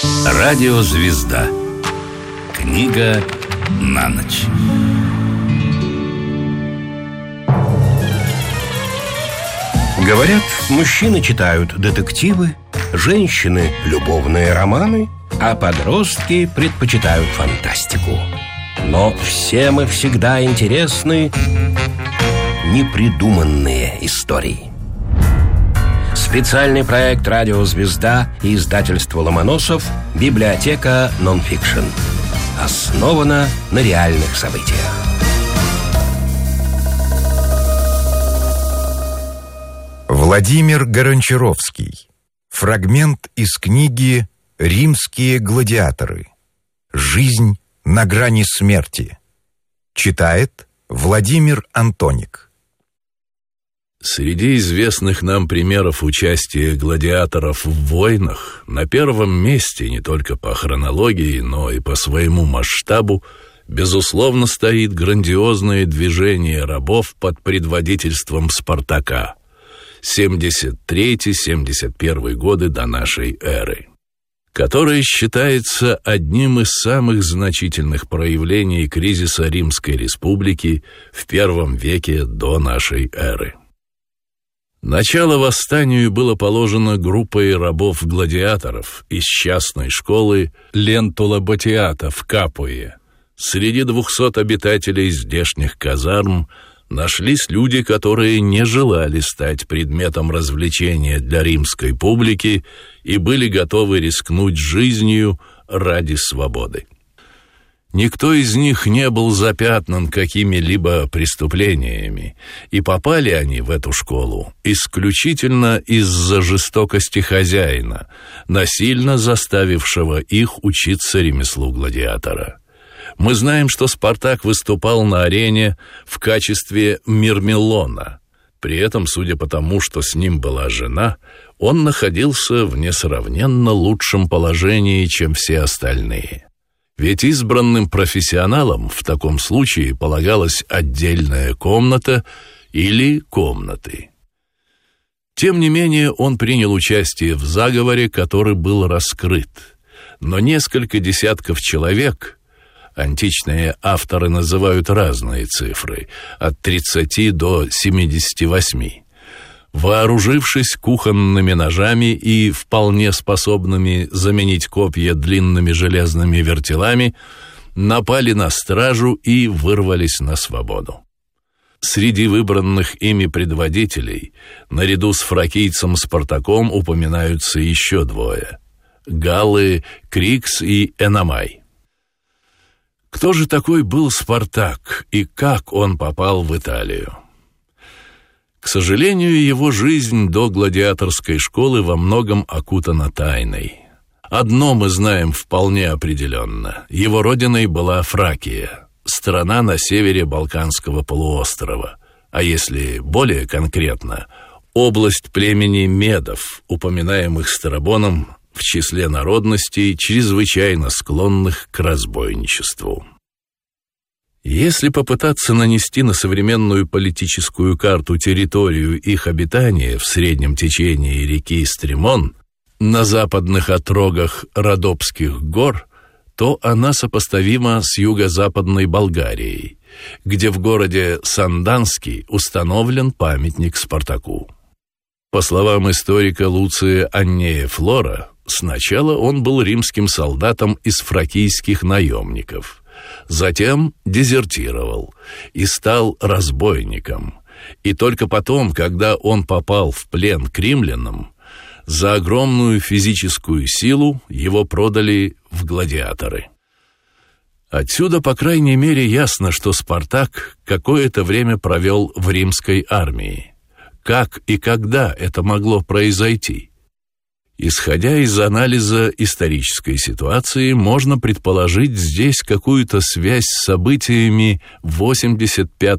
Радиозвезда. Книга на ночь. Говорят, мужчины читают детективы, женщины – любовные романы, а подростки предпочитают фантастику. Но всем и всегда интересны непридуманные истории. Специальный проект «Радиозвезда» и издательство «Ломоносов» «Библиотека нонфикшн». Основана на реальных событиях. Владимир Горончаровский. Фрагмент из книги «Римские гладиаторы. Жизнь на грани смерти». Читает Владимир Антоник. Среди известных нам примеров участия гладиаторов в войнах на первом месте не только по хронологии, но и по своему масштабу, безусловно, стоит грандиозное движение рабов под предводительством Спартака. 73-71 годы до нашей эры, которое считается одним из самых значительных проявлений кризиса Римской Республики в первом веке до нашей эры. Начало восстанию было положено группой рабов-гладиаторов из частной школы Лентула Батиата в Капуе. Среди 200 обитателей здешних казарм нашлись люди, которые не желали стать предметом развлечения для римской публики и были готовы рискнуть жизнью ради свободы. Никто из них не был запятнан какими-либо преступлениями, и попали они в эту школу исключительно из-за жестокости хозяина, насильно заставившего их учиться ремеслу гладиатора. Мы знаем, что Спартак выступал на арене в качестве Мирмиллона. При этом, судя по тому, что с ним была жена, он находился в несравненно лучшем положении, чем все остальные. Ведь избранным профессионалам в таком случае полагалась отдельная комната или комнаты. Тем не менее, он принял участие в заговоре, который был раскрыт. Но несколько десятков человек, античные авторы называют разные цифры, от 30 до 78, вооружившись кухонными ножами и вполне способными заменить копья длинными железными вертелами, напали на стражу и вырвались на свободу. Среди выбранных ими предводителей, наряду с фракийцем Спартаком, упоминаются еще двое – галлы Крикс и Эномай. Кто же такой был Спартак и как он попал в Италию? К сожалению, его жизнь до гладиаторской школы во многом окутана тайной. Одно мы знаем вполне определенно. Его родиной была Фракия, страна на севере Балканского полуострова, а если более конкретно, область племени Медов, упоминаемых Страбоном в числе народностей, чрезвычайно склонных к разбойничеству. Если попытаться нанести на современную политическую карту территорию их обитания в среднем течении реки Стримон, на западных отрогах Родопских гор, то она сопоставима с юго-западной Болгарией, где в городе Санданский установлен памятник Спартаку. По словам историка Луция Аннея Флора, сначала он был римским солдатом из фракийских наемников. Затем дезертировал и стал разбойником. И только потом, когда он попал в плен к римлянам, за огромную физическую силу его продали в гладиаторы. Отсюда, по крайней мере, ясно, что Спартак какое-то время провел в римской армии. Как и когда это могло произойти? Исходя из анализа исторической ситуации, можно предположить здесь какую-то связь с событиями 85